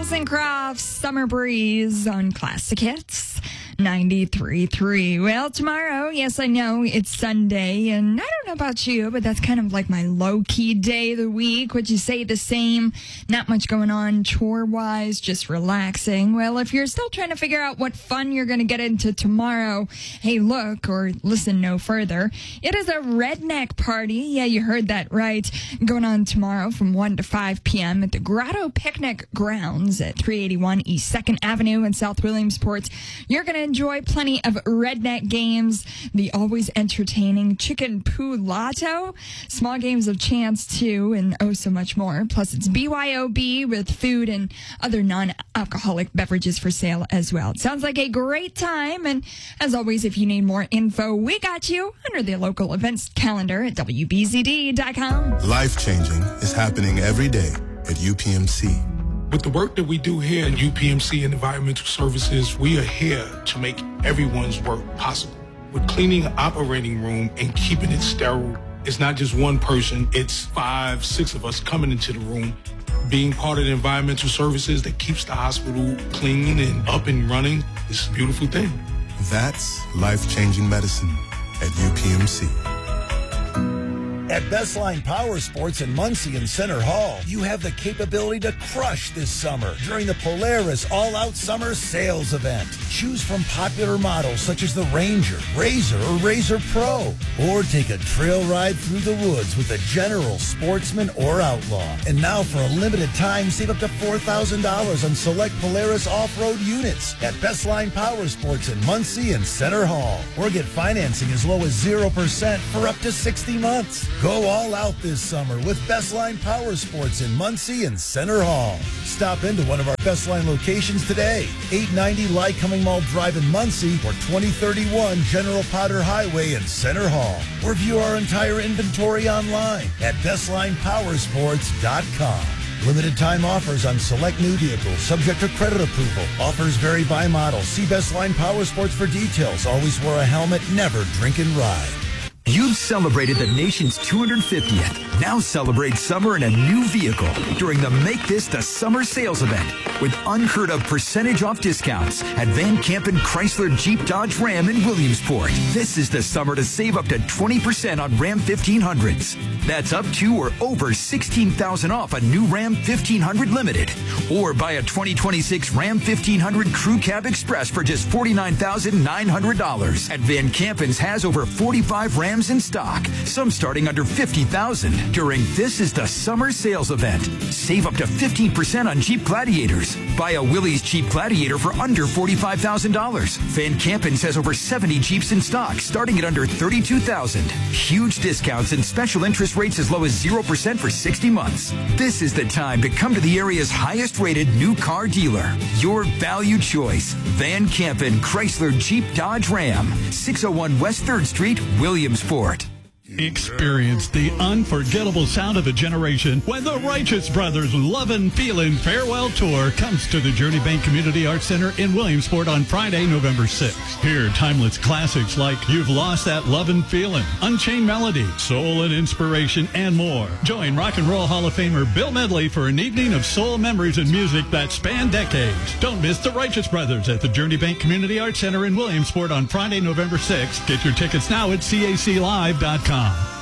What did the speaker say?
Hills and Crofts, Summer Breeze on Classic Hits 93.3. Well, tomorrow, yes, I know it's Sunday, and I don't know about you, but that's kind of like my low-key day of the week. Would you say the same? Not much going on chore-wise, just relaxing. Well, if you're still trying to figure out what fun you're going to get into tomorrow, hey, look or listen no further. It is a redneck party. Yeah, you heard that right. Going on tomorrow from 1 to 5 p.m. at the Grotto Picnic Grounds at 381 East 2nd Avenue in South Williamsport. You're going to enjoy plenty of redneck games, the always entertaining Chicken Poo Lotto, small games of chance too, and oh so much more. Plus it's BYOB with food and other non-alcoholic beverages for sale as well. It sounds like a great time, and as always, if you need more info, we got you under the local events calendar at WBZD.com. Life-changing is happening every day at UPMC. With the work that we do here at UPMC and Environmental Services, we are here to make everyone's work possible. With cleaning an operating room and keeping it sterile, it's not just one person, it's 5, 6 of us coming into the room, being part of the Environmental Services that keeps the hospital clean and up and running. It's a beautiful thing. That's life-changing medicine at UPMC. At Bestline Power Sports in Muncie and Center Hall, you have the capability to crush this summer during the Polaris All-Out Summer Sales Event. Choose from popular models such as the Ranger, Razor, or Razor Pro. Or take a trail ride through the woods with a General, Sportsman, or Outlaw. And now for a limited time, save up to $4,000 on select Polaris off-road units at Bestline Power Sports in Muncie and Center Hall. Or get financing as low as 0% for up to 60 months. Go all out this summer with Bestline Power Sports in Muncie and Center Hall. Stop into one of our Bestline locations today. 890 Lycoming Mall Drive in Muncie or 2031 General Potter Highway in Center Hall. Or view our entire inventory online at BestlinePowersports.com. Limited time offers on select new vehicles, subject to credit approval. Offers vary by model. See Bestline Power Sports for details. Always wear a helmet, never drink and ride. You've celebrated the nation's 250th. Now celebrate summer in a new vehicle during the Make This the Summer Sales Event with unheard of percentage off discounts at Van Campen Chrysler Jeep Dodge Ram in Williamsport. This is the summer to save up to 20% on Ram 1500s. That's up to or over $16,000 off a new Ram 1500 Limited. Or buy a 2026 Ram 1500 Crew Cab Express for just $49,900. At Van Campen's has over 45 Rams in stock, some starting under $50,000 during This is the Summer Sales Event. Save up to 15% on Jeep Gladiators. Buy a Willys Jeep Gladiator for under $45,000. Van Campen's has over 70 Jeeps in stock, starting at under $32,000. Huge discounts and special interest rates as low as 0% for 60 months. This is the time to come to the area's highest-rated new car dealer. Your value choice. Van Campen Chrysler Jeep Dodge Ram. 601 West 3rd Street, Williamsport. Experience the unforgettable sound of a generation when the Righteous Brothers Lovin' Feelin' Farewell Tour comes to the Journey Bank Community Arts Center in Williamsport on Friday, November 6th. Hear timeless classics like You've Lost That Lovin' Feelin', Unchained Melody, Soul and Inspiration, and more. Join Rock and Roll Hall of Famer Bill Medley for an evening of soul memories and music that span decades. Don't miss the Righteous Brothers at the Journey Bank Community Arts Center in Williamsport on Friday, November 6th. Get your tickets now at CAClive.com.